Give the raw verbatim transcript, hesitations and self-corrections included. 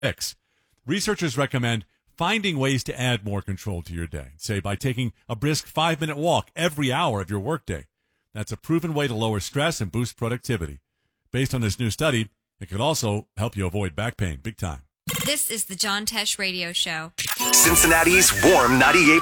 X. Researchers recommend finding ways to add more control to your day, say by taking a brisk five-minute walk every hour of your workday. That's a proven way to lower stress and boost productivity. Based on this new study, it could also help you avoid back pain big time. This is the John Tesh Radio Show. Cincinnati's Warm ninety-eight